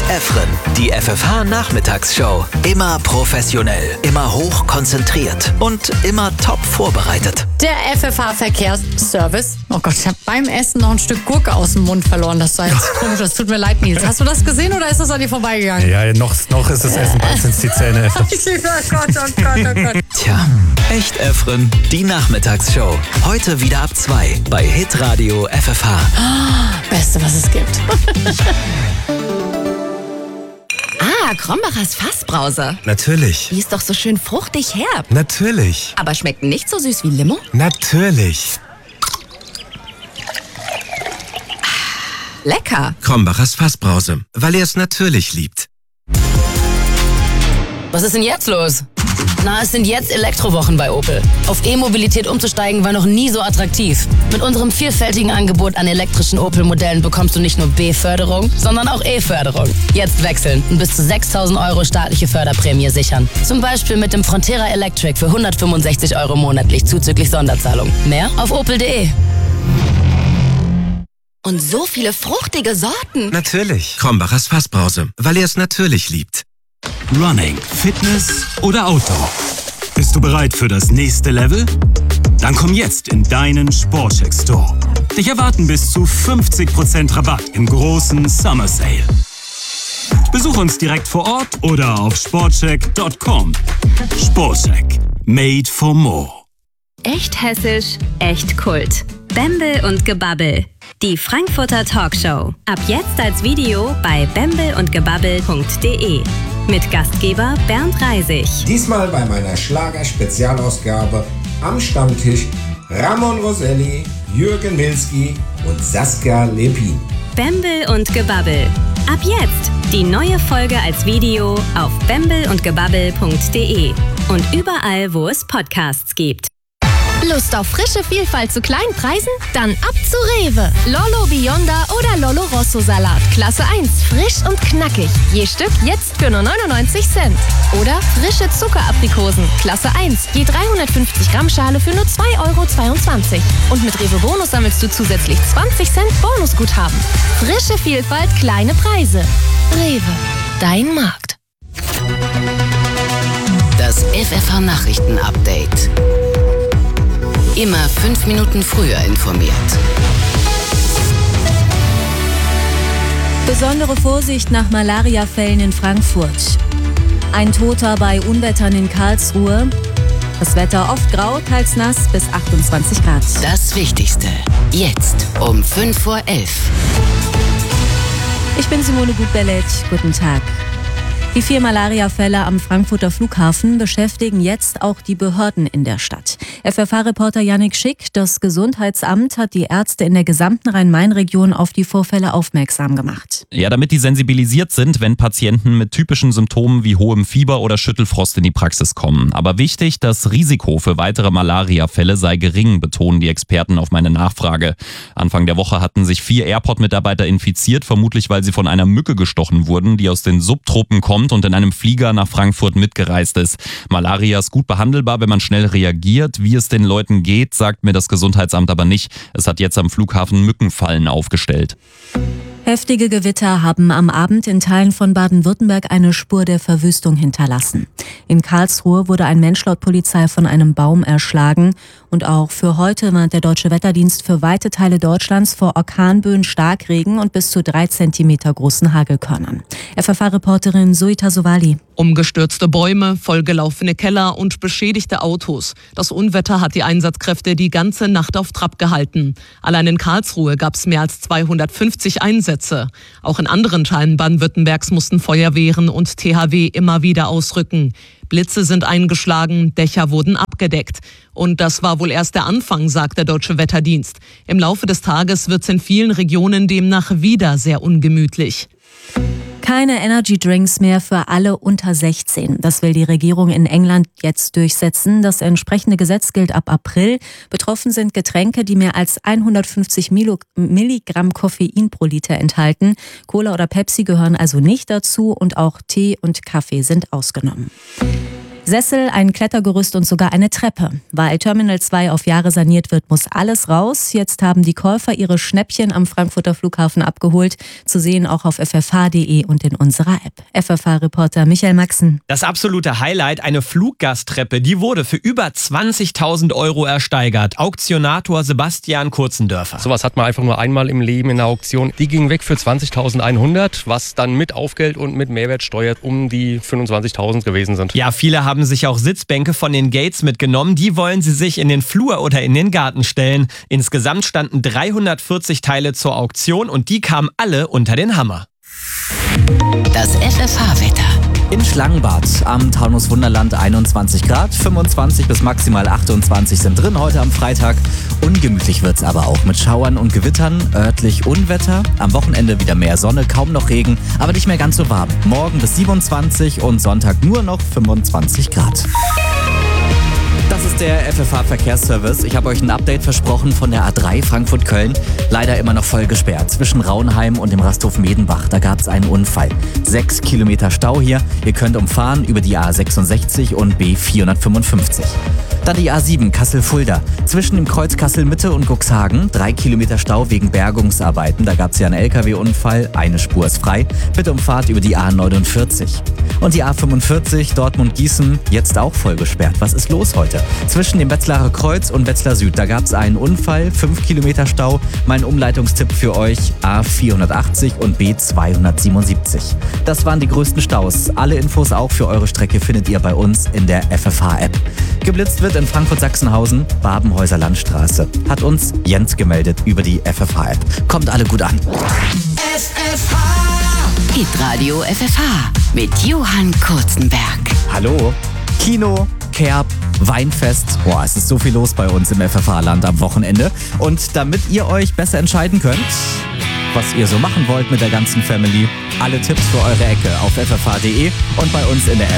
Efren, die FFH-Nachmittagsshow. Immer professionell, immer hoch konzentriert und immer top vorbereitet. Der FFH-Verkehrsservice. Oh Gott, ich habe beim Essen noch ein Stück Gurke aus dem Mund verloren. Das war jetzt komisch, das tut mir leid, Nils. Hast du das gesehen oder ist das an dir vorbeigegangen? Ja, noch ist das Essen, bald sind es die Zähne. Oh Gott, oh Gott, oh Gott. Tja, echt Efren, die Nachmittagsshow. Heute wieder ab 2 bei Hitradio FFH. Beste, was es gibt. Krombachers Fassbrause. Natürlich. Die ist doch so schön fruchtig herb. Natürlich. Aber schmeckt nicht so süß wie Limo? Natürlich. Lecker. Krombachers Fassbrause, weil er es natürlich liebt. Was ist denn jetzt los? Na, es sind jetzt Elektrowochen bei Opel. Auf E-Mobilität umzusteigen war noch nie so attraktiv. Mit unserem vielfältigen Angebot an elektrischen Opel-Modellen bekommst du nicht nur B-Förderung, sondern auch E-Förderung. Jetzt wechseln und bis zu 6.000 € staatliche Förderprämie sichern. Zum Beispiel mit dem Frontera Electric für 165 € monatlich zuzüglich Sonderzahlung. Mehr auf opel.de. Und so viele fruchtige Sorten. Natürlich. Krombachers Fassbrause, weil er es natürlich liebt. Running, Fitness oder Outdoor? Bist du bereit für das nächste Level? Dann komm jetzt in deinen Sportcheck Store. Dich erwarten bis zu 50% Rabatt im großen Summer Sale. Besuch uns direkt vor Ort oder auf sportcheck.com. Sportcheck. Made for more. Echt hessisch, echt Kult. Bembel und Gebabbel. Die Frankfurter Talkshow. Ab jetzt als Video bei bembelundgebabbel.de. Mit Gastgeber Bernd Reisig. Diesmal bei meiner Schlager-Spezialausgabe am Stammtisch Ramon Roselli, Jürgen Milski und Saskia Lepin. Bembel und Gebabbel. Ab jetzt die neue Folge als Video auf bembelundgebabbel.de und überall, wo es Podcasts gibt. Lust auf frische Vielfalt zu kleinen Preisen? Dann ab zu Rewe. Lollo Bionda oder Lollo Rosso Salat. Klasse 1, frisch und knackig. Je Stück jetzt für nur 99 Cent. Oder frische Zuckeraprikosen. Klasse 1, je 350 Gramm Schale für nur 2,22 €. Und mit Rewe Bonus sammelst du zusätzlich 20 Cent Bonusguthaben. Frische Vielfalt, kleine Preise. Rewe, dein Markt. Das FFH-Nachrichten-Update. Immer 5 Minuten früher informiert. Besondere Vorsicht nach Malariafällen in Frankfurt. Ein Toter bei Unwettern in Karlsruhe. Das Wetter oft grau, teils nass bis 28 Grad. Das Wichtigste. Jetzt um 5:11 Uhr. Ich bin Simone Gut-Bellet. Guten Tag. Die 4 Malariafälle am Frankfurter Flughafen beschäftigen jetzt auch die Behörden in der Stadt. FFH-Reporter Yannick Schick, das Gesundheitsamt hat die Ärzte in der gesamten Rhein-Main-Region auf die Vorfälle aufmerksam gemacht. Ja, damit die sensibilisiert sind, wenn Patienten mit typischen Symptomen wie hohem Fieber oder Schüttelfrost in die Praxis kommen. Aber wichtig, das Risiko für weitere Malariafälle sei gering, betonen die Experten auf meine Nachfrage. Anfang der Woche hatten sich 4 Airport-Mitarbeiter infiziert, vermutlich weil sie von einer Mücke gestochen wurden, die aus den Subtropen kommt und in einem Flieger nach Frankfurt mitgereist ist. Malaria ist gut behandelbar, wenn man schnell reagiert. Wie es den Leuten geht, sagt mir das Gesundheitsamt aber nicht. Es hat jetzt am Flughafen Mückenfallen aufgestellt. Heftige Gewitter haben am Abend in Teilen von Baden-Württemberg eine Spur der Verwüstung hinterlassen. In Karlsruhe wurde ein Mensch laut Polizei von einem Baum erschlagen. Und auch für heute warnt der Deutsche Wetterdienst für weite Teile Deutschlands vor Orkanböen, Starkregen und bis zu 3 Zentimeter großen Hagelkörnern. FFH-Reporterin Suita Sowali. Umgestürzte Bäume, vollgelaufene Keller und beschädigte Autos. Das Unwetter hat die Einsatzkräfte die ganze Nacht auf Trab gehalten. Allein in Karlsruhe gab es mehr als 250 Einsätze. Auch in anderen Teilen Baden-Württembergs mussten Feuerwehren und THW immer wieder ausrücken. Blitze sind eingeschlagen, Dächer wurden abgedeckt. Und das war wohl erst der Anfang, sagt der Deutsche Wetterdienst. Im Laufe des Tages wird es in vielen Regionen demnach wieder sehr ungemütlich. Keine Energy-Drinks mehr für alle unter 16. Das will die Regierung in England jetzt durchsetzen. Das entsprechende Gesetz gilt ab April. Betroffen sind Getränke, die mehr als 150 Milligramm Koffein pro Liter enthalten. Cola oder Pepsi gehören also nicht dazu und auch Tee und Kaffee sind ausgenommen. Sessel, ein Klettergerüst und sogar eine Treppe. Weil Terminal 2 auf Jahre saniert wird, muss alles raus. Jetzt haben die Käufer ihre Schnäppchen am Frankfurter Flughafen abgeholt. Zu sehen auch auf ffh.de und in unserer App. FFH-Reporter Michael Maxen. Das absolute Highlight, eine Fluggasttreppe, die wurde für über 20.000 € ersteigert. Auktionator Sebastian Kurzendörfer. Sowas hat man einfach nur einmal im Leben in der Auktion. Die ging weg für 20.100, was dann mit Aufgeld und mit Mehrwertsteuer um die 25.000 gewesen sind. Ja, viele haben sich auch Sitzbänke von den Gates mitgenommen. Die wollen sie sich in den Flur oder in den Garten stellen. Insgesamt standen 340 Teile zur Auktion und die kamen alle unter den Hammer. Das FFH-Wetter. In Schlangenbad am Taunus Wunderland 21 Grad, 25 bis maximal 28 sind drin heute am Freitag. Ungemütlich wird's aber auch mit Schauern und Gewittern, örtlich Unwetter. Am Wochenende wieder mehr Sonne, kaum noch Regen, aber nicht mehr ganz so warm. Morgen bis 27 und Sonntag nur noch 25 Grad. Das ist der FFH-Verkehrsservice. Ich habe euch ein Update versprochen von der A3 Frankfurt-Köln. Leider immer noch voll gesperrt. Zwischen Raunheim und dem Rasthof Medenbach, da gab es einen Unfall. 6 Kilometer Stau hier. Ihr könnt umfahren über die A66 und B455. Dann die A7 Kassel-Fulda. Zwischen dem Kreuz Kassel-Mitte und Cuxhagen 3 Kilometer Stau wegen Bergungsarbeiten. Da gab es ja einen LKW-Unfall. Eine Spur ist frei. Bitte umfahrt über die A49. Und die A45 Dortmund-Gießen jetzt auch voll gesperrt. Was ist los heute? Zwischen dem Wetzlarer Kreuz und Wetzlar Süd, da gab es einen Unfall, 5 Kilometer Stau. Mein Umleitungstipp für euch, A480 und B277. Das waren die größten Staus. Alle Infos auch für eure Strecke findet ihr bei uns in der FFH-App. Geblitzt wird in Frankfurt-Sachsenhausen, Babenhäuser Landstraße. Hat uns Jens gemeldet über die FFH-App. Kommt alle gut an. FFH. Hitradio FFH mit Johann Kurzenberg. Hallo. Kino, Kerb, Weinfest. Boah, es ist so viel los bei uns im FFH-Land am Wochenende. Und damit ihr euch besser entscheiden könnt, was ihr so machen wollt mit der ganzen Family, alle Tipps für eure Ecke auf ffh.de und bei uns in der App.